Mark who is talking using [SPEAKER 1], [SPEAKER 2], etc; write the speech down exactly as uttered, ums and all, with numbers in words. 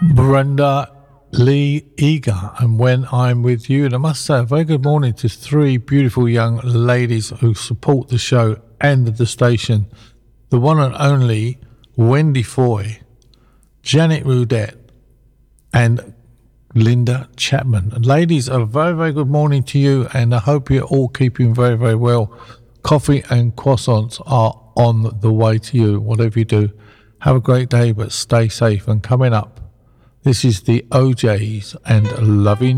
[SPEAKER 1] Brenda Lee Eager, and When I'm With You. And I must say a very good morning to three beautiful young ladies who support the show and the station. The one and only Wendy Foy, Janet Rudette, and Linda Chapman. And ladies, a very, very good morning to you, and I hope you're all keeping very, very well. Coffee and croissants are on the way to you, whatever you do. Have a great day, but stay safe. And coming up, this is the O Js and Loving